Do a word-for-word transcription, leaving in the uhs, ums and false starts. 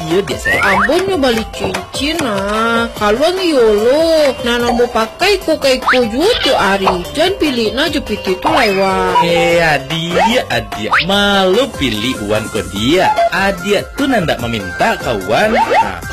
iya dia saya. Ambon nyo balik cincin nah. Kalau yolo, nana mau pakai ko kay ko juto ari. Jangan pilih na jepit itu lewat. Eh adia adia malu pilih uan ke dia. Adia tuh nanda meminta kawan. Nah,